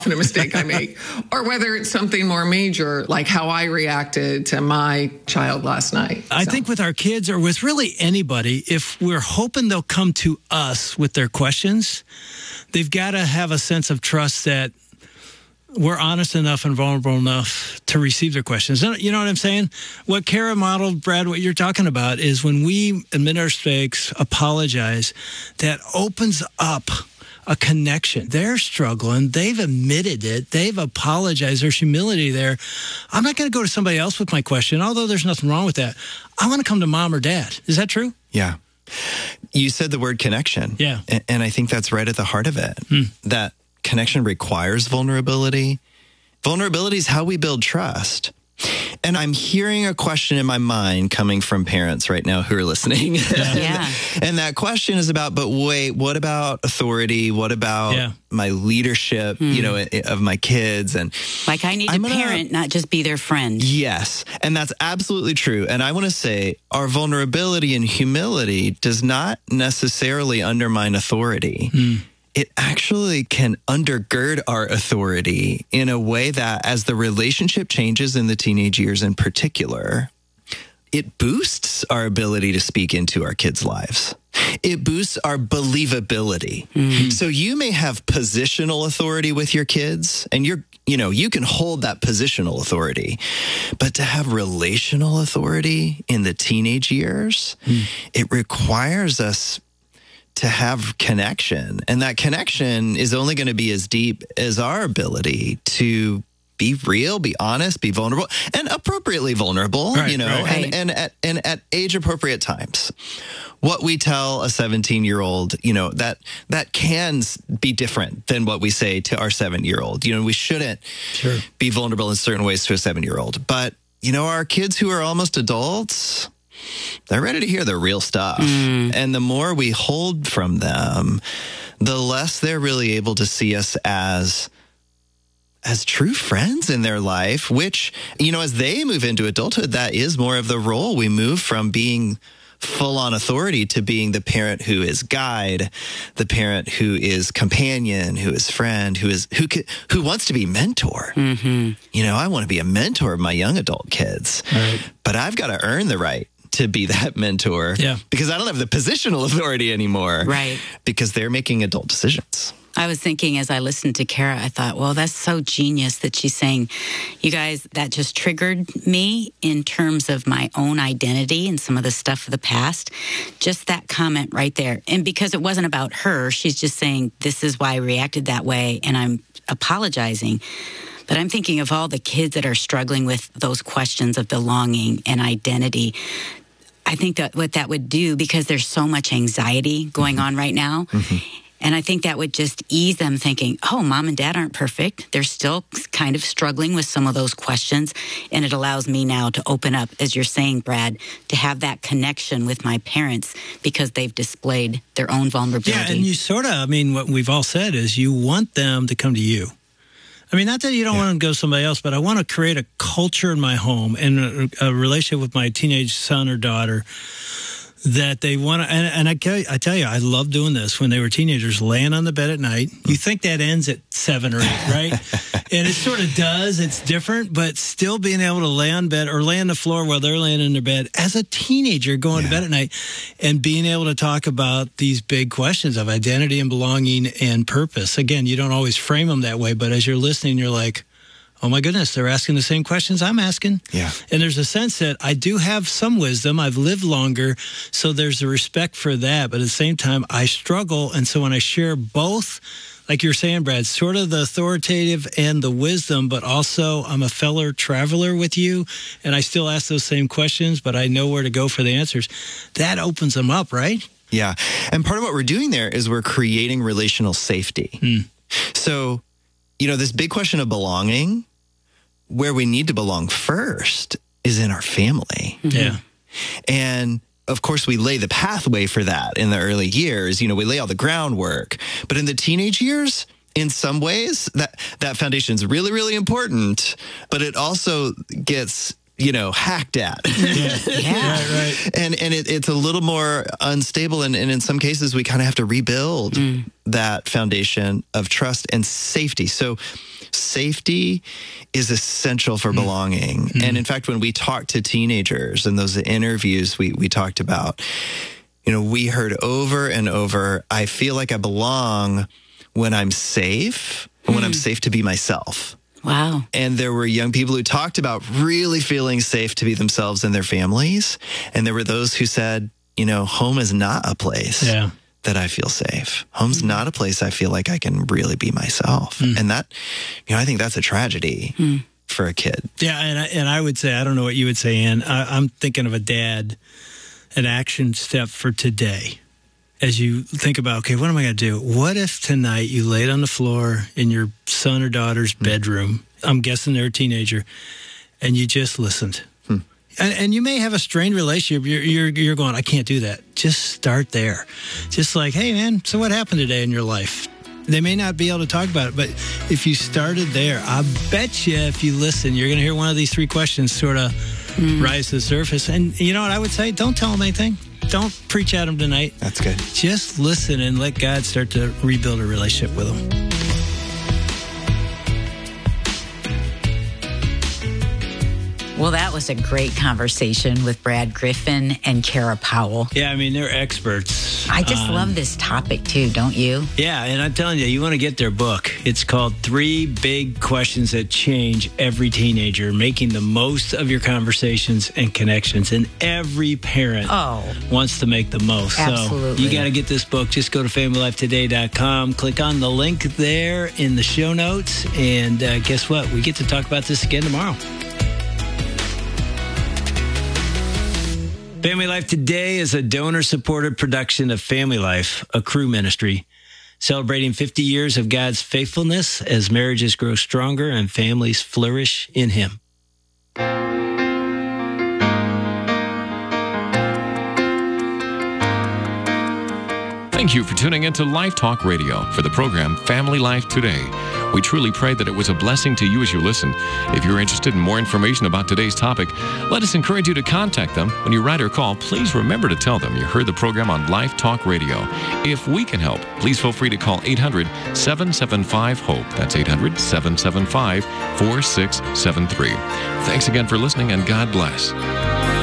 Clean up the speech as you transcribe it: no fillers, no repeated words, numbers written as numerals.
a mistake I make, or whether it's something more major, like how I reacted to my child last night. I think with our kids or with really anybody, if we're hoping they'll come to us with their questions, they've got to have a sense of trust that we're honest enough and vulnerable enough to receive their questions. You know what I'm saying? What Kara modeled, Brad, what you're talking about is when we admit our mistakes, apologize, that opens up a connection. They're struggling. They've admitted it. They've apologized. There's humility there. I'm not going to go to somebody else with my question, although there's nothing wrong with that. I want to come to mom or dad. Is that true? Yeah. You said the word connection. Yeah. And I think that's right at the heart of it. That connection requires vulnerability. Vulnerability is how we build trust. And I'm hearing a question in my mind coming from parents right now who are listening. Yeah. And that question is about, but wait, what about authority? What about my leadership, of my kids? And like I need to parent, not just be their friend. Yes. And that's absolutely true. And I want to say our vulnerability and humility does not necessarily undermine authority. It actually can undergird our authority in a way that as the relationship changes in the teenage years in particular, it boosts our ability to speak into our kids' lives. It boosts our believability. So you may have positional authority with your kids and you can hold that positional authority, but to have relational authority in the teenage years, it requires us to have connection. And that connection is only going to be as deep as our ability to be real, be honest, be vulnerable, and appropriately vulnerable, Right. And at age appropriate times. What we tell a 17-year-old, that can be different than what we say to our 7-year-old. We shouldn't be vulnerable in certain ways to a 7-year-old. But, our kids who are almost adults, they're ready to hear the real stuff. And the more we hold from them, the less they're really able to see us as true friends in their life, which, as they move into adulthood, that is more of the role. We move from being full on authority to being the parent who is guide, the parent who is companion, who is friend, who wants to be mentor. I want to be a mentor of my young adult kids, but I've got to earn the right to be that mentor because I don't have the positional authority anymore. Right. Because they're making adult decisions. I was thinking as I listened to Kara, I thought, well, that's so genius that she's saying, you guys, that just triggered me in terms of my own identity and some of the stuff of the past. Just that comment right there. And because it wasn't about her, she's just saying, this is why I reacted that way, and I'm apologizing. But I'm thinking of all the kids that are struggling with those questions of belonging and identity. I think that what that would do, because there's so much anxiety going on right now, and I think that would just ease them thinking, oh, mom and dad aren't perfect. They're still kind of struggling with some of those questions. And it allows me now to open up, as you're saying, Brad, to have that connection with my parents because they've displayed their own vulnerability. Yeah, and you what we've all said is you want them to come to you. Not that you don't want them to go to somebody else, but I want to create a culture in my home and a relationship with my teenage son or daughter that they want to, and I tell you, I love doing this when they were teenagers, laying on the bed at night. You think that ends at 7 or 8, right? And it sort of does. It's different, but still being able to lay on bed or lay on the floor while they're laying in their bed as a teenager going to bed at night and being able to talk about these big questions of identity and belonging and purpose. Again, you don't always frame them that way, but as you're listening, you're like, oh my goodness, they're asking the same questions I'm asking. Yeah. And there's a sense that I do have some wisdom. I've lived longer. So there's a respect for that. But at the same time, I struggle. And so when I share both, like you're saying, Brad, sort of the authoritative and the wisdom, but also I'm a fellow traveler with you and I still ask those same questions, but I know where to go for the answers. That opens them up, right? Yeah. And part of what we're doing there is we're creating relational safety. So, this big question of belonging, where we need to belong first is in our family. Yeah. And of course, we lay the pathway for that in the early years. We lay all the groundwork. But in the teenage years, in some ways, that foundation is really, really important. But it also gets, hacked at. Right. And it's a little more unstable. And in some cases, we kind of have to rebuild that foundation of trust and safety. So Safety is essential for belonging. And in fact, when we talk to teenagers in those interviews we talked about, we heard over and over, I feel like I belong when I'm safe, when I'm safe to be myself. Wow. And there were young people who talked about really feeling safe to be themselves and their families. And there were those who said, home is not a place that I feel safe. Home's not a place I feel like I can really be myself. And that, I think that's a tragedy for a kid. Yeah, and I would say, I don't know what you would say, Ann. I'm thinking of a dad, an action step for today. As you think about, okay, what am I going to do? What if tonight you laid on the floor in your son or daughter's bedroom, I'm guessing they're a teenager, and you just listened? And you may have a strained relationship. You're going, I can't do that. Just start there. Just like, hey, man, so what happened today in your life? They may not be able to talk about it, but if you started there, I bet you if you listen, you're going to hear one of these three questions sort of rise to the surface. And you know what I would say? Don't tell them anything. Don't preach at them tonight. That's good. Just listen and let God start to rebuild a relationship with them. Well, that was a great conversation with Brad Griffin and Kara Powell. Yeah, I mean, they're experts. I just love this topic, too, don't you? Yeah, and I'm telling you, you want to get their book. It's called 3 Big Questions That Change Every Teenager, Making the Most of Your Conversations and Connections. And every parent wants to make the most. Absolutely. So you got to get this book. Just go to FamilyLifeToday.com. Click on the link there in the show notes. And guess what? We get to talk about this again tomorrow. Family Life Today is a donor-supported production of Family Life, a Cru ministry, celebrating 50 years of God's faithfulness as marriages grow stronger and families flourish in Him. Thank you for tuning into Life Talk Radio for the program Family Life Today. We truly pray that it was a blessing to you as you listened. If you're interested in more information about today's topic, let us encourage you to contact them. When you write or call, please remember to tell them you heard the program on Life Talk Radio. If we can help, please feel free to call 800-775-HOPE. That's 800-775-4673. Thanks again for listening, and God bless.